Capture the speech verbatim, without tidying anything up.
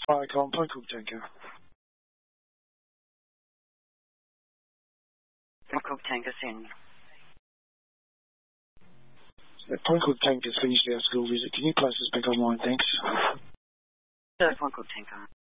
Hi, Colin. Point Cook Tanker. Point Cook Tanker send. Point Cook Tanker's finished our school visit. Can you place us back online? Thanks. Sir, Point Cook Tanker.